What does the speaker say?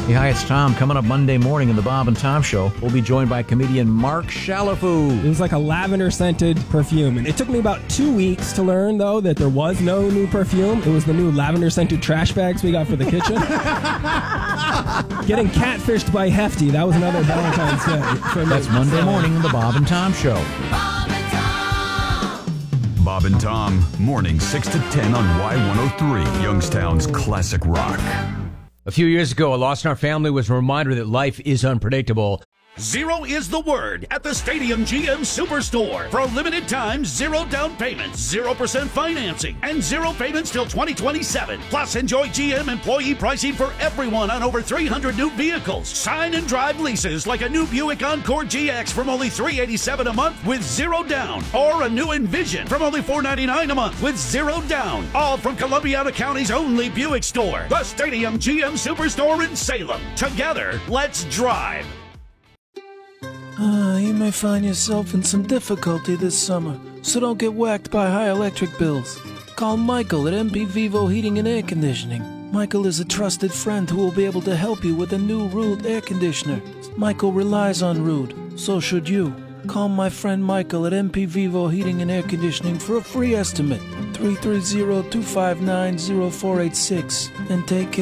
Hey, hi, it's Tom. Coming up Monday morning in the Bob and Tom Show, we'll be joined by comedian Mark Shalafoo. It was like a lavender-scented perfume. And it took me about 2 weeks to learn, though, that there was no new perfume. It was the new lavender-scented trash bags we got for the kitchen. Getting catfished by Hefty. That was another Valentine's Day for me. That's Monday morning in the Bob and Tom Show. Bob and Tom, morning 6 to 10 on Y103, Youngstown's classic rock. A few years ago, a loss in our family was a reminder that life is unpredictable. Zero is the word at the Stadium GM Superstore. For a limited time, zero down payments, 0% financing, and zero payments till 2027. Plus, enjoy GM employee pricing for everyone on over 300 new vehicles. Sign and drive leases like a new Buick Encore GX from only $387 a month with zero down. Or a new Envision from only $499 a month with zero down. All from Columbiana County's only Buick store. The Stadium GM Superstore in Salem. Together, let's drive. You may find yourself in some difficulty this summer, so don't get whacked by high electric bills. Call Michael at MP Vivo Heating and Air Conditioning. Michael is a trusted friend who will be able to help you with a new Rude air conditioner. Michael relies on Rude, so should you. Call my friend Michael at MP Vivo Heating and Air Conditioning for a free estimate. 330-259-0486 and take care.